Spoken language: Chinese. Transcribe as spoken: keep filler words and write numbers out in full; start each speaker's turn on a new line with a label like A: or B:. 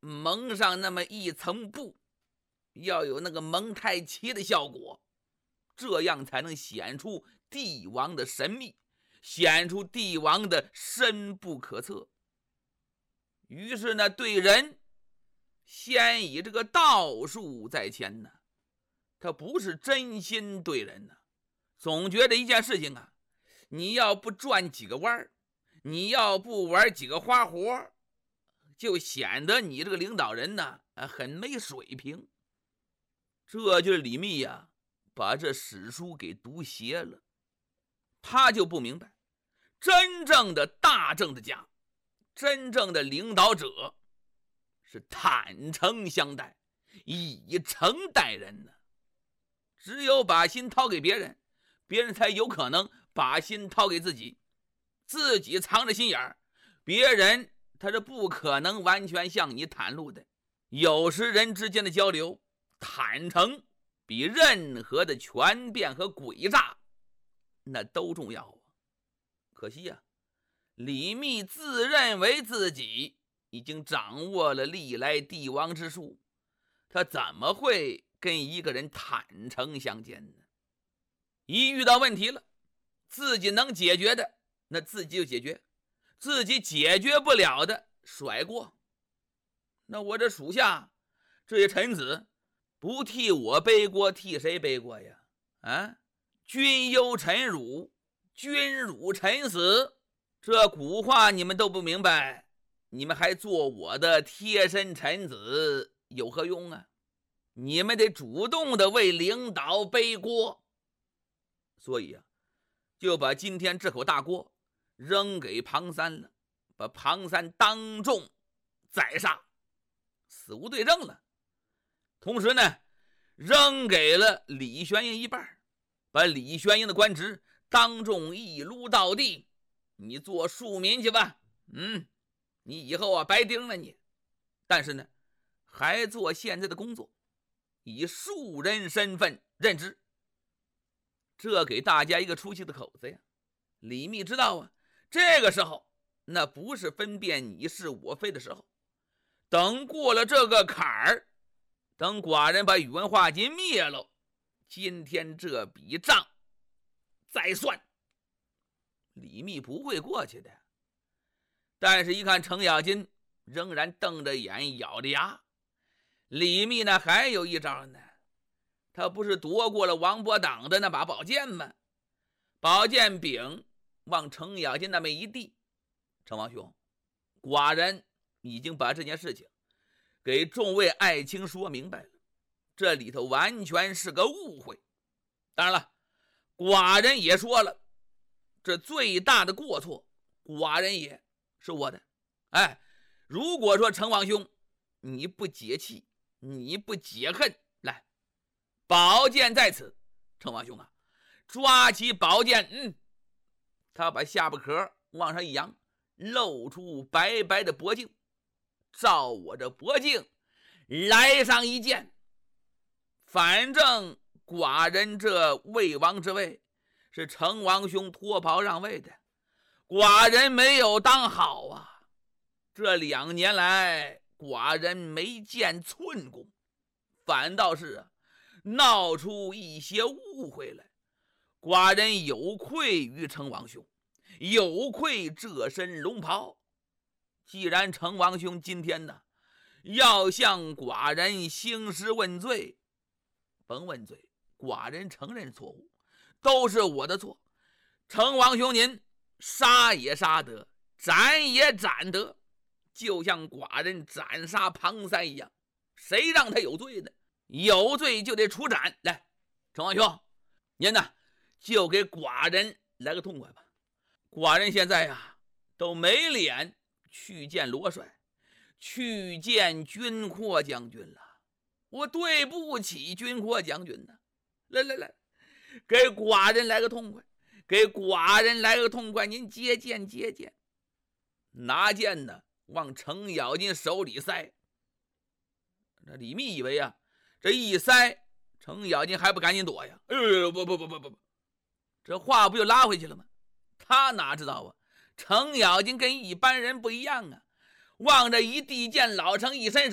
A: 蒙上那么一层布，要有那个蒙太奇的效果，这样才能显出帝王的神秘，显出帝王的深不可测。于是呢，对人先以这个道术在前呢，他不是真心对人呢，总觉得一件事情啊，你要不转几个弯，你要不玩几个花活，就显得你这个领导人呢很没水平。这就是李密呀、啊，把这史书给读邪了。他就不明白，真正的大政治家，真正的领导者是坦诚相待，以诚待人呢。只有把心掏给别人，别人才有可能把心掏给自己。自己藏着心眼儿，别人他是不可能完全向你袒露的。有时人之间的交流，坦诚比任何的权变和诡诈那都重要啊。可惜啊，李密自认为自己已经掌握了历来帝王之术，他怎么会跟一个人坦诚相见呢？一遇到问题了，自己能解决的那自己就解决，自己解决不了的甩锅。那我这属下这些臣子不替我背锅，替谁背锅呀？啊，君忧臣辱，君辱臣死，这古话你们都不明白，你们还做我的贴身臣子有何用啊？你们得主动的为领导背锅。所以啊，就把今天这口大锅扔给庞三了，把庞三当众宰杀，死无对证了。同时呢，扔给了李玄英一半，把李玄英的官职当众一撸到地，你做庶民去吧，嗯，你以后啊白丁了你。但是呢，还做现在的工作，以庶人身份任职，这给大家一个出气的口子呀。李密知道啊，这个时候那不是分辨你是我非的时候，等过了这个坎儿，等寡人把宇文化及灭了，今天这笔账再算。李密不会过去的。但是一看程咬金仍然瞪着眼咬着牙，李密呢还有一招呢，他不是夺过了王伯党的那把宝剑吗？宝剑柄往程咬金那么一递，程王兄，寡人已经把这件事情给众位爱卿说明白了，这里头完全是个误会。当然了，寡人也说了，这最大的过错寡人也是我的。哎，如果说程王兄你不解气，你不解恨，来，宝剑在此。程王兄啊，抓起宝剑，嗯，他把下巴壳往上一扬，露出白白的脖颈，照我这脖颈来上一剑。反正寡人这魏王之位是程王兄脱袍让位的，寡人没有当好啊。这两年来寡人没见寸功，反倒是啊闹出一些误会来。寡人有愧于程王兄，有愧这身龙袍。既然程王兄今天呢要向寡人兴师问罪，甭问罪，寡人承认错误，都是我的错。程王兄您杀也杀得，斩也斩得，就像寡人斩杀庞三一样，谁让他有罪呢？有罪就得处斩。来，程王兄，您呢就给寡人来个痛快吧。寡人现在呀都没脸去见罗帅，去见军阔将军了，我对不起军阔将军呢。来来来，给寡人来个痛快，给寡人来个痛快，您接见接见。拿剑呢往程咬金手里塞。那李密以为啊，这一塞程咬金还不赶紧躲呀？哎呦，不不不不不不，这话不就拉回去了吗？他哪知道啊，程咬金跟一般人不一样啊，望着一递剑，老程一伸手。